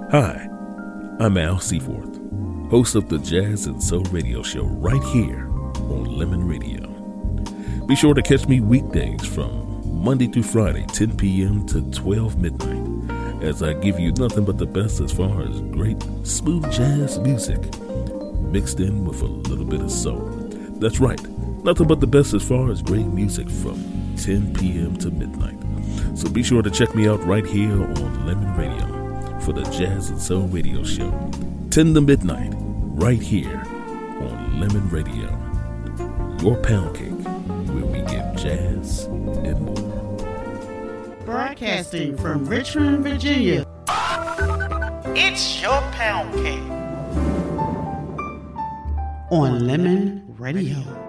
Hi, I'm Al Seaforth, host of the Jazz and Soul Radio Show right here on Lemon Radio. Be sure to catch me weekdays from Monday through Friday, 10 p.m. to 12 midnight, as I give you nothing but the best as far as great smooth jazz music, mixed in with a little bit of soul. That's right, nothing but the best as far as great music from 10 p.m. to midnight. So be sure to check me out right here on Lemon Radio for the Jazz and Soul Radio Show, 10 to midnight, right here on Lemon Radio. Your pound cake, where we give jazz and more. Broadcasting from Richmond, Virginia. It's your pound cake on Lemon Radio.